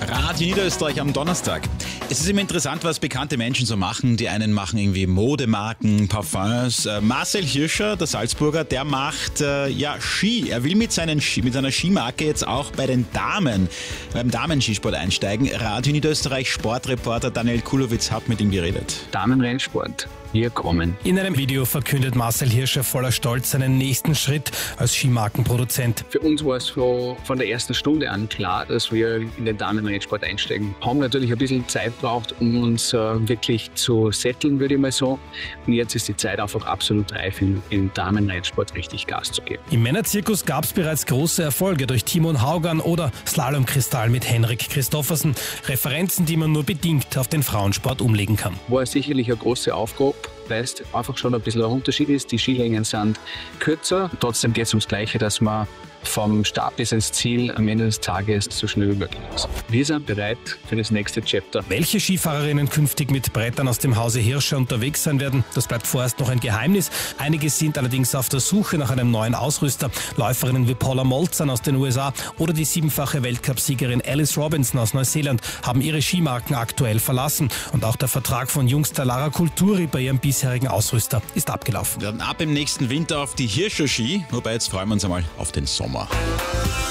Radio Niederösterreich am Donnerstag. Es ist immer interessant, was bekannte Menschen so machen. Die einen machen irgendwie Modemarken, Parfums. Marcel Hirscher, der Salzburger, der macht Ski. Er will mit seiner Skimarke jetzt auch bei den Damen, beim Damenskisport einsteigen. Radio Niederösterreich Sportreporter Daniel Kulowitz hat mit ihm geredet. Damenrennsport. Wir kommen. In einem Video verkündet Marcel Hirscher voller Stolz seinen nächsten Schritt als Skimarkenproduzent. Für uns war es von der ersten Stunde an klar, dass wir in den Damenrennsport einsteigen. Haben natürlich ein bisschen Zeit gebraucht, um uns wirklich zu setteln, würde ich mal sagen. Und jetzt ist die Zeit einfach absolut reif, im Damenrennsport richtig Gas zu geben. Im Männerzirkus gab es bereits große Erfolge durch Timon Haugan oder Slalomkristall mit Henrik Christoffersen. Referenzen, die man nur bedingt auf den Frauensport umlegen kann. War sicherlich eine große Aufgabe, weil es einfach schon ein bisschen ein Unterschied ist. Die Skilängen sind kürzer. Trotzdem geht es ums Gleiche, dass man vom Start bis ins Ziel am Ende des Tages so schnell wie möglich ist. Wir sind bereit für das nächste Chapter. Welche Skifahrerinnen künftig mit Brettern aus dem Hause Hirscher unterwegs sein werden, das bleibt vorerst noch ein Geheimnis. Einige sind allerdings auf der Suche nach einem neuen Ausrüster. Läuferinnen wie Paula Molzan aus den USA oder die 7-fache Weltcupsiegerin Alice Robinson aus Neuseeland haben ihre Skimarken aktuell verlassen. Und auch der Vertrag von Jungster Lara Kulturi bei ihrem bisherigen Ausrüster ist abgelaufen. Wir werden ab im nächsten Winter auf die Hirscher Ski, wobei jetzt freuen wir uns einmal auf den Sommer.